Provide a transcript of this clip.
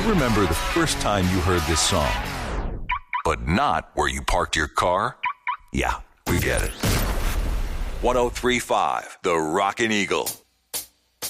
you remember the first time you heard this song, but not where you parked your car? Yeah, we get it. 103.5 The Rockin' Eagle.